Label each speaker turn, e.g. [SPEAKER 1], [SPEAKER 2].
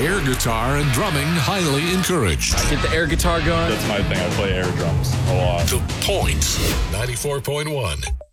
[SPEAKER 1] Air guitar and drumming highly encouraged.
[SPEAKER 2] Get the air guitar going.
[SPEAKER 3] That's my thing. I play air drums a lot.
[SPEAKER 1] The Point 94.1.